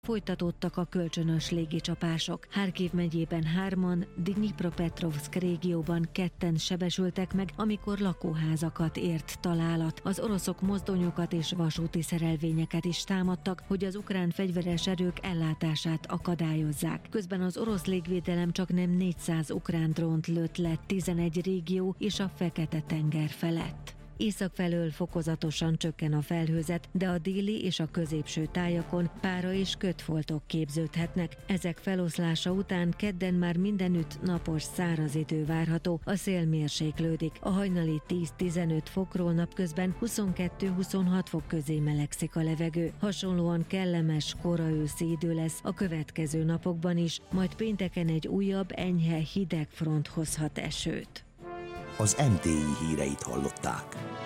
Folytatódtak a kölcsönös légicsapások. Harkiv megyében 3-an, Dnyipropetrovszk régióban 2-en sebesültek meg, amikor lakóházakat ért találat. Az oroszok mozdonyokat és vasúti szerelvényeket is támadtak, hogy az ukrán fegyveres erők ellátását akadályozzák. Közben az orosz légvédelem csaknem 400 ukrán drónt lőtt le 11 régió és a Fekete-tenger felett. Észak felől fokozatosan csökken a felhőzet, de a déli és a középső tájakon pára és kötfoltok képződhetnek. Ezek feloszlása után kedden már mindenütt napos száraz idő várható, a szél mérséklődik. A hajnali 10-15 fokról napközben 22-26 fok közé melegszik a levegő. Hasonlóan kellemes, kora őszi idő lesz a következő napokban is, majd pénteken egy újabb, enyhe hideg front hozhat esőt. Az MTI híreit hallották.